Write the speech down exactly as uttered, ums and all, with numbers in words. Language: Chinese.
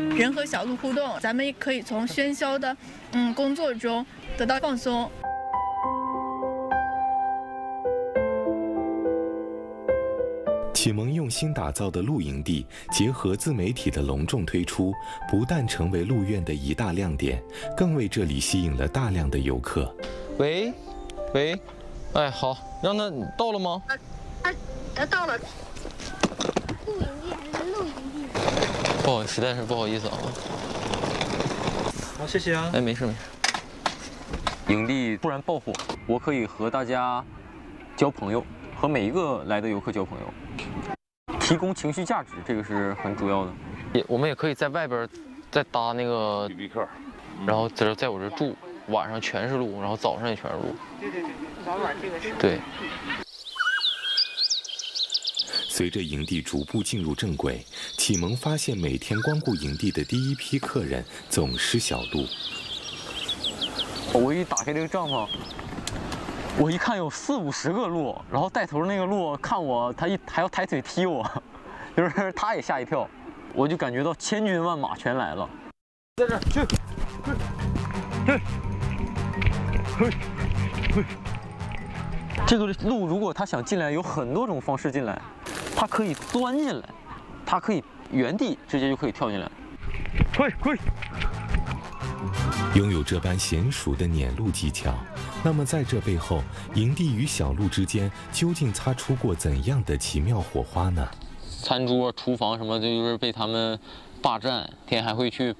人和小鹿互动，咱们也可以从喧嚣的嗯工作中得到放松。 启蒙用心打造的露营地，结合自媒体的隆重推出，不但成为鹿苑的一大亮点，更为这里吸引了大量的游客。 喂，喂，哎，好，让他到了吗？ 他他到了。露营地还是露营地？ 不好，实在是不好意思啊。 好，谢谢啊。 哎，没事没事。营地突然爆火，我可以和大家交朋友，和每一个来的游客交朋友，提供情绪价值，这个是很主要的。也我们也可以在外边再搭那个 B B 客，然后在这在我这住，晚上全是鹿，然后早上也全是鹿。 对对对，早晚这个是。 对。 随着营地逐步进入正轨，启蒙发现每天光顾营地的第一批客人总是小鹿。 我一打开这个帐篷，我一看有四五十个鹿，然后带头那个鹿看我，他一还要抬腿踢我，就是他也吓一跳，我就感觉到千军万马全来了。在这去，去，去，去。这个鹿如果它想进来，有很多种方式进来，它可以钻进来，它可以原地直接就可以跳进来。快快！ 拥有这般娴熟的撵鹿技巧，那么在这背后，营地与小鹿之间究竟擦出过怎样的奇妙火花呢？ 餐桌、厨房什么的，就是被他们霸占，天天还会去